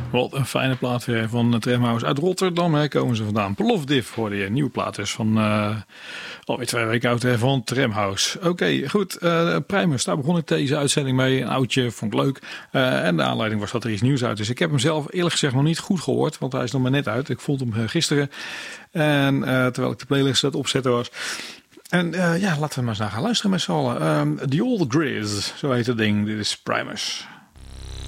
Wat een fijne plaat weer van Tramhouse uit Rotterdam. Hè, komen ze vandaan. Plovdiv hoorde je. Nieuwe plaat is van alweer 2 weken oud van Tramhouse. Oké, goed. Primus, daar begon ik deze uitzending mee. Een oudje, vond ik leuk. En de aanleiding was dat er iets nieuws uit is. Ik heb hem zelf eerlijk gezegd nog niet goed gehoord. Want hij is nog maar net uit. Ik vond hem gisteren. En terwijl ik de playlist aan het opzetten was. En laten we maar eens naar gaan luisteren met z'n allen. The Old Grizz, zo heet het ding. Dit is Primus.